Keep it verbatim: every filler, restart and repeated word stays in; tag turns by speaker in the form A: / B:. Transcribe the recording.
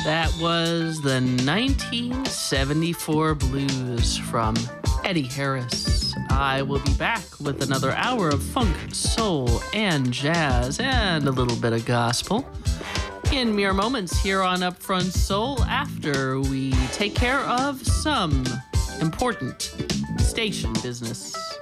A: That was the nineteen seventy-four blues from Eddie Harris. I will be back with another hour of funk, soul, and jazz, and a little bit of gospel in mere moments here on Upfront Soul after we take care of some important station business.